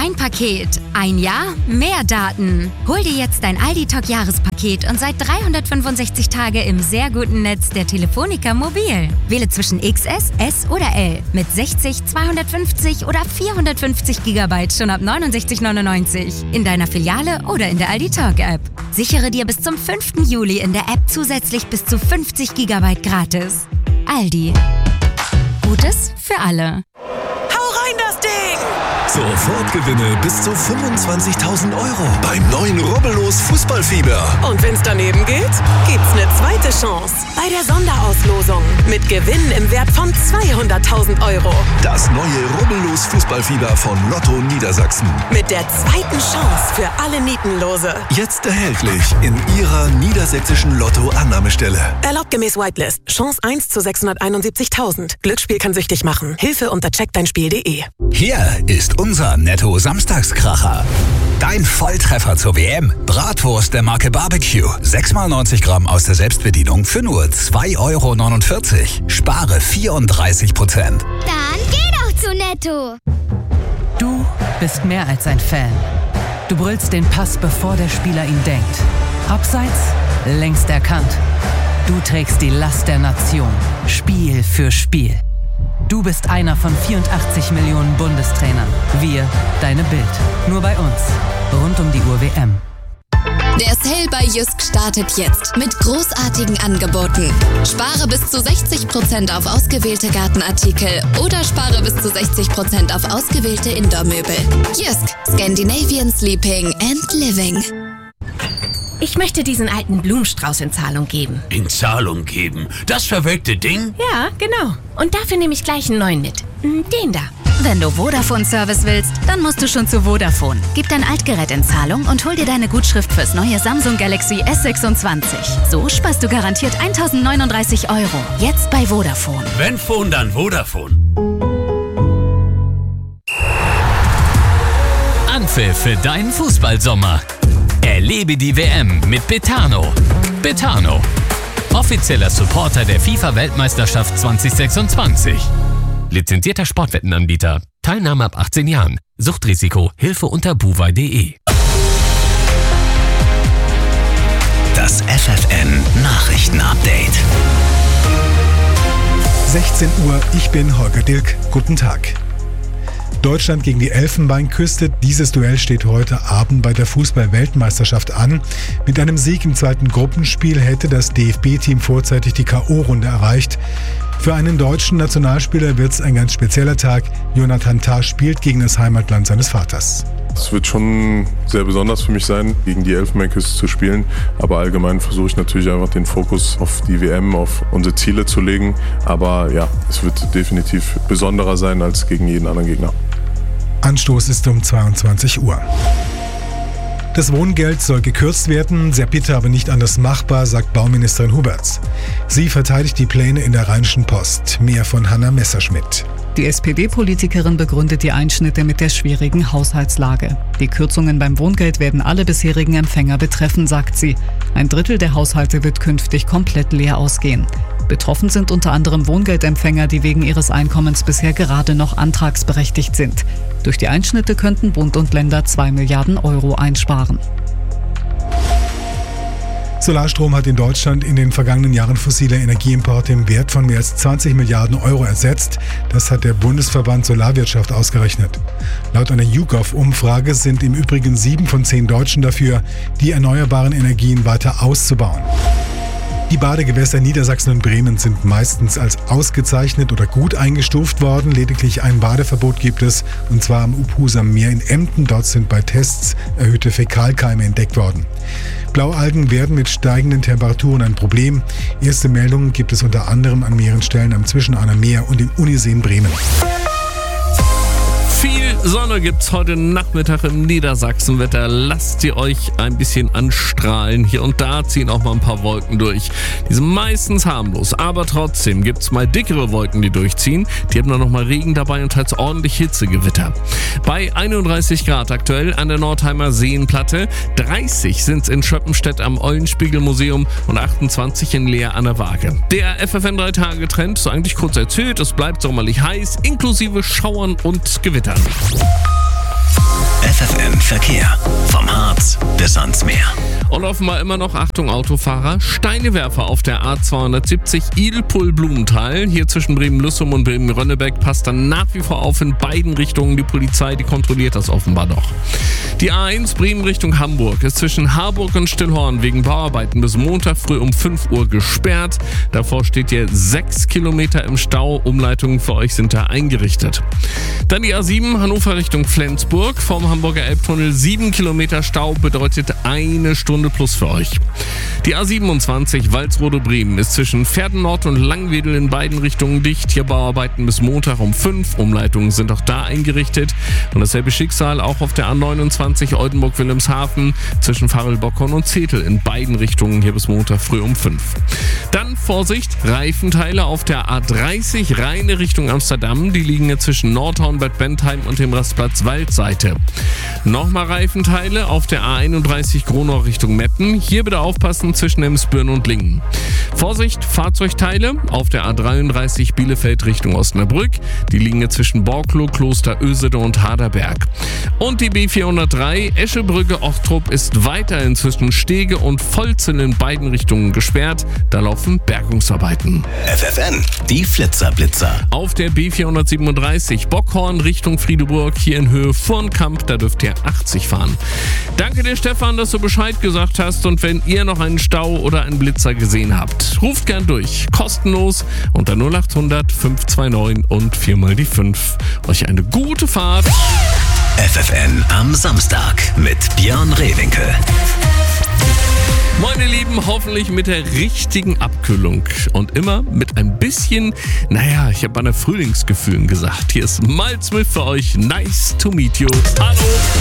dein Paket. Ein Jahr, mehr Daten. Hol dir jetzt dein Aldi Talk Jahrespaket und sei 365 Tage im sehr guten Netz der Telefonica Mobil. Wähle zwischen XS, S oder L mit 60, 250 oder 450 GB schon ab 69,99 in deiner Filiale oder in der Aldi Talk App. Sichere dir bis zum 5. Juli in der App zusätzlich bis zu 50 GB gratis. Aldi. Gutes für alle. Hau rein das Ding! Sofortgewinne bis zu 25.000 € beim neuen Rubbellos Fußballfieber. Und wenn's daneben geht, gibt's eine zweite Chance bei der Sonderauslosung mit Gewinnen im Wert von 200.000 €. Das neue Rubbellos Fußballfieber von Lotto Niedersachsen. Mit der zweiten Chance für alle Nietenlose. Jetzt erhältlich in Ihrer niedersächsischen Lotto-Annahmestelle. Erlaubt gemäß Whitelist. Chance 1 zu 671.000. Glücksspiel kann süchtig machen. Hilfe unter checkdeinspiel.de. Hier ist unser Netto-Samstagskracher. Dein Volltreffer zur WM. Bratwurst der Marke Barbecue. 6x90 Gramm aus der Selbstbedienung für nur 2,49 €. Spare 34%. Dann geh doch zu Netto. Du bist mehr als ein Fan. Du brüllst den Pass, bevor der Spieler ihn denkt. Abseits, längst erkannt. Du trägst die Last der Nation. Spiel für Spiel. Du bist einer von 84 Millionen Bundestrainern. Wir, deine Bild. Nur bei uns. Rund um die Uhr WM. Der Sale bei Jysk startet jetzt mit großartigen Angeboten. Spare bis zu 60% auf ausgewählte Gartenartikel oder spare bis zu 60% auf ausgewählte Indoor-Möbel. Jysk, Scandinavian Sleeping and Living. Ich möchte diesen alten Blumenstrauß in Zahlung geben. In Zahlung geben? Das verwelkte Ding? Ja, genau. Und dafür nehme ich gleich einen neuen mit. Den da. Wenn du Vodafone-Service willst, dann musst du schon zu Vodafone. Gib dein Altgerät in Zahlung und hol dir deine Gutschrift fürs neue Samsung Galaxy S26. So sparst du garantiert 1.039 €. Jetzt bei Vodafone. Wenn Phone, dann Vodafone. Anpfiff für deinen Fußballsommer. Erlebe die WM mit Betano. Betano, offizieller Supporter der FIFA-Weltmeisterschaft 2026. Lizenzierter Sportwettenanbieter. Teilnahme ab 18 Jahren. Suchtrisiko. Hilfe unter buwei.de. Das FFN Nachrichtenupdate. 16 Uhr, ich bin Holger Dilk. Guten Tag. Deutschland gegen die Elfenbeinküste. Dieses Duell steht heute Abend bei der Fußball-Weltmeisterschaft an. Mit einem Sieg im zweiten Gruppenspiel hätte das DFB-Team vorzeitig die K.O.-Runde erreicht. Für einen deutschen Nationalspieler wird es ein ganz spezieller Tag. Jonathan Tah spielt gegen das Heimatland seines Vaters. Es wird schon sehr besonders für mich sein, gegen die Elfenbeinküste zu spielen. Aber allgemein versuche ich natürlich einfach den Fokus auf die WM, auf unsere Ziele zu legen. Aber ja, es wird definitiv besonderer sein als gegen jeden anderen Gegner. Anstoß ist um 22 Uhr. Das Wohngeld soll gekürzt werden, sehr bitter, aber nicht anders machbar, sagt Bauministerin Huberts. Sie verteidigt die Pläne in der Rheinischen Post. Mehr von Hanna Messerschmidt. Die SPD-Politikerin begründet die Einschnitte mit der schwierigen Haushaltslage. Die Kürzungen beim Wohngeld werden alle bisherigen Empfänger betreffen, sagt sie. 1/3 der Haushalte wird künftig komplett leer ausgehen. Betroffen sind unter anderem Wohngeldempfänger, die wegen ihres Einkommens bisher gerade noch antragsberechtigt sind. Durch die Einschnitte könnten Bund und Länder 2 Milliarden € einsparen. Solarstrom hat in Deutschland in den vergangenen Jahren fossile Energieimporte im Wert von mehr als 20 Milliarden € ersetzt. Das hat der Bundesverband Solarwirtschaft ausgerechnet. Laut einer YouGov-Umfrage sind im Übrigen 7 von 10 Deutschen dafür, die erneuerbaren Energien weiter auszubauen. Die Badegewässer Niedersachsen und Bremen sind meistens als ausgezeichnet oder gut eingestuft worden. Lediglich ein Badeverbot gibt es, und zwar am Uphuser Meer in Emden. Dort sind bei Tests erhöhte Fäkalkeime entdeckt worden. Blaualgen werden mit steigenden Temperaturen ein Problem. Erste Meldungen gibt es unter anderem an mehreren Stellen am Zwischenahner Meer und im Unisee in Bremen. Viel Sonne gibt's heute Nachmittag im Niedersachsenwetter. Lasst ihr euch ein bisschen anstrahlen. Hier und da ziehen auch mal ein paar Wolken durch. Die sind meistens harmlos, aber trotzdem gibt's mal dickere Wolken, die durchziehen. Die haben dann noch mal Regen dabei und teils ordentlich Hitzegewitter. Bei 31 Grad aktuell an der Nordheimer Seenplatte. 30 sind's in Schöppenstedt am Eulenspiegel-Museum und 28 in Leer an der Waage. Der FFN 3-Tage-Trend ist eigentlich kurz erzählt. Es bleibt sommerlich heiß, inklusive Schauern und Gewittern. FFN Verkehr. Vom Harz bis ans Meer. Und offenbar immer noch, Achtung Autofahrer, Steinewerfer auf der A270 Ilpul-Blumenthal. Hier zwischen Bremen-Lüssum und Bremen-Rönnebeck passt dann nach wie vor auf in beiden Richtungen. Die Polizei, die kontrolliert das offenbar noch. Die A1 Bremen Richtung Hamburg ist zwischen Harburg und Stillhorn wegen Bauarbeiten bis Montag früh um 5 Uhr gesperrt. Davor steht ihr 6 Kilometer im Stau. Umleitungen für euch sind da eingerichtet. Dann die A7 Hannover Richtung Flensburg. Vorm Hamburger Elbtunnel 7 Kilometer Stau bedeutet 1 Stunde plus für euch. Die A27 Walsrode-Bremen ist zwischen Pferdennord und Langwedel in beiden Richtungen dicht. Hier Bauarbeiten bis Montag um 5. Umleitungen sind auch da eingerichtet. Und dasselbe Schicksal auch auf der A29 Oldenburg-Wilhelmshaven zwischen Farel-Bockhorn und Zetel in beiden Richtungen hier bis Montag früh um 5. Dann Vorsicht, Reifenteile auf der A30 Rheine Richtung Amsterdam. Die liegen jetzt zwischen Nordhorn, Bad Bentheim und dem Rastplatz Waldseite. Nochmal Reifenteile auf der A31 Gronau Richtung Meppen. Hier bitte aufpassen zwischen Emsbüren und Lingen. Vorsicht, Fahrzeugteile auf der A33 Bielefeld Richtung Osnabrück. Die liegen jetzt zwischen Borklow, Kloster Ösede und Haderberg. Und die B403 Eschebrücke-Ochtrup ist weiterhin zwischen Stege und Volzen in beiden Richtungen gesperrt. Da laufen Bergungsarbeiten. FFN, die Flitzer-Blitzer. Auf der B437 Bockhorn Richtung Friedeburg, hier in Höhe Furnkamp, da dürft ihr 80 fahren. Danke dir, Stefan, dass du Bescheid gesagt hast. Und wenn ihr noch einen Stau oder einen Blitzer gesehen habt, ruft gern durch. Kostenlos unter 0800 529 und 4 mal die 5. Euch eine gute Fahrt. FFN am Samstag mit Björn Rehwinkel. Meine Lieben, hoffentlich mit der richtigen Abkühlung und immer mit ein bisschen, ich habe an Frühlingsgefühlen gesagt. Hier ist Miles Smith für euch. Nice to meet you. Hallo.